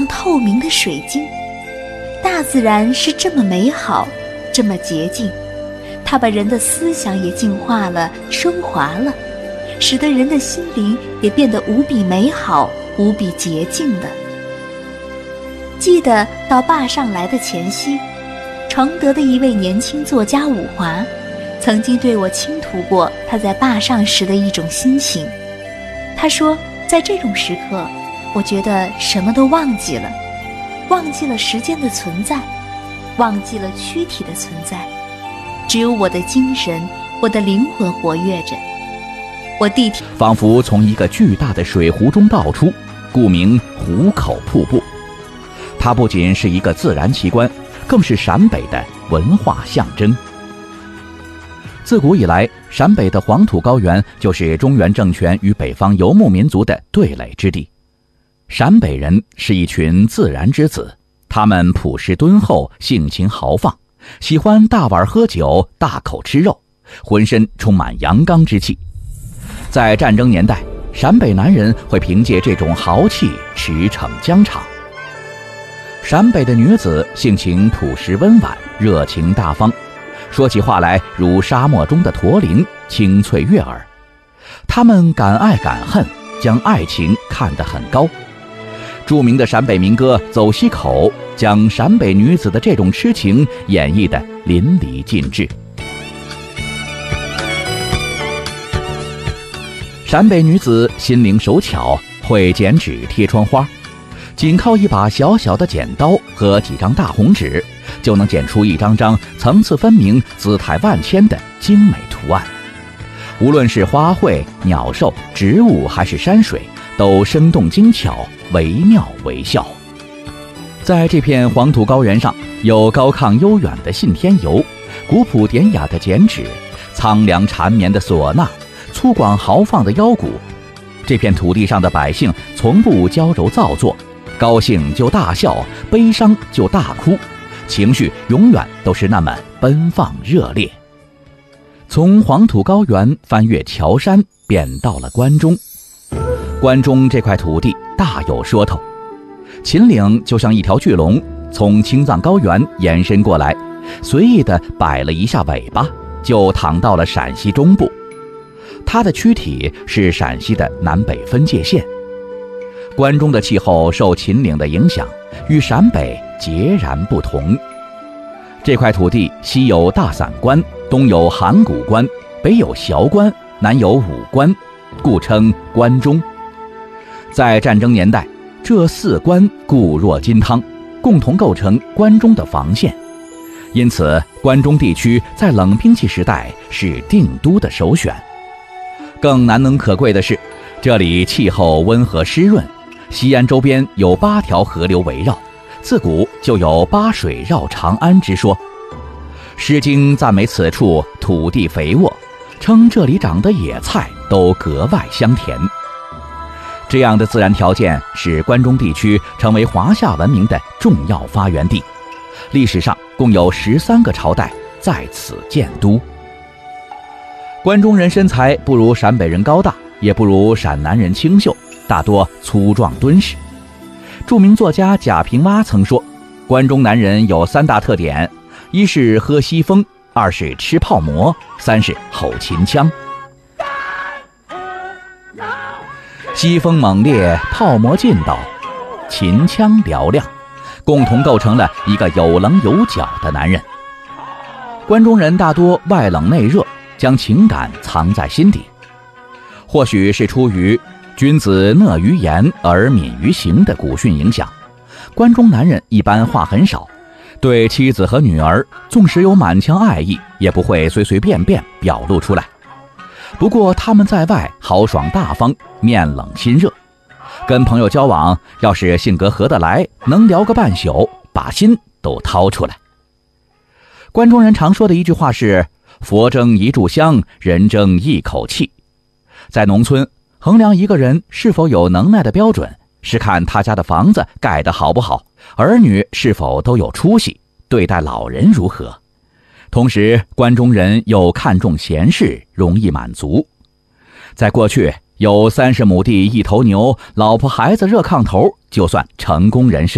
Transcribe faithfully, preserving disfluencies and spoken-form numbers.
透明的水晶。大自然是这么美好，这么洁净，它把人的思想也净化了，升华了，使得人的心灵也变得无比美好，无比洁净的。记得到坝上来的前夕，承德的一位年轻作家武华曾经对我倾吐过他在坝上时的一种心情。他说，在这种时刻，我觉得什么都忘记了，忘记了时间的存在，忘记了躯体的存在，只有我的精神，我的灵魂活跃着。我地铁仿佛从一个巨大的水壶中倒出，故名壶口瀑布。它不仅是一个自然奇观，更是陕北的文化象征。自古以来，陕北的黄土高原就是中原政权与北方游牧民族的对垒之地。陕北人是一群自然之子，他们朴实敦厚，性情豪放，喜欢大碗喝酒，大口吃肉，浑身充满阳刚之气。在战争年代，陕北男人会凭借这种豪气驰骋疆场。陕北的女子性情朴实温婉，热情大方，说起话来如沙漠中的驼铃，清脆悦耳。她们敢爱敢恨，将爱情看得很高。著名的陕北民歌《走西口》将陕北女子的这种痴情演绎得淋漓尽致。陕北女子心灵手巧，会剪纸贴窗花，仅靠一把小小的剪刀和几张大红纸，就能剪出一张张层次分明、姿态万千的精美图案。无论是花卉、鸟兽、植物还是山水，都生动精巧，惟妙惟肖。在这片黄土高原上，有高亢悠远的信天游，古朴典雅的剪纸，苍凉缠绵的唢呐，粗犷豪放的腰鼓。这片土地上的百姓从不娇柔造作，高兴就大笑，悲伤就大哭，情绪永远都是那么奔放热烈。从黄土高原翻越乔山，便到了关中。关中这块土地大有说头，秦岭就像一条巨龙，从青藏高原延伸过来，随意地摆了一下尾巴，就躺到了陕西中部。它的躯体是陕西的南北分界线。关中的气候受秦岭的影响，与陕北截然不同。这块土地西有大散关，东有函谷关，北有萧关，南有武关，故称关中。在战争年代，这四关固若金汤，共同构成关中的防线。因此，关中地区在冷兵器时代是定都的首选。更难能可贵的是，这里气候温和湿润，西安周边有八条河流围绕，自古就有八水绕长安之说。诗经赞美此处土地肥沃，称这里长的野菜都格外香甜。这样的自然条件使关中地区成为华夏文明的重要发源地，历史上共有十三个朝代在此建都。关中人身材不如陕北人高大，也不如陕南人清秀，大多粗壮敦实。著名作家贾平凹曾说，关中男人有三大特点：一是喝西风，二是吃泡馍，三是吼秦腔。西风猛烈，泡馍劲道，秦腔嘹亮，共同构成了一个有棱有角的男人。关中人大多外冷内热，将情感藏在心底。或许是出于君子讷于言而敏于行的古训影响，关中男人一般话很少，对妻子和女儿纵使有满腔爱意，也不会随随便便表露出来。不过他们在外豪爽大方，面冷心热，跟朋友交往，要是性格合得来，能聊个半宿，把心都掏出来。关中人常说的一句话是，佛争一炷香，人争一口气。在农村，衡量一个人是否有能耐的标准，是看他家的房子盖得好不好，儿女是否都有出息，对待老人如何。同时，关中人又看重闲事，容易满足。在过去，有三十亩地一头牛，老婆孩子热炕头，就算成功人士。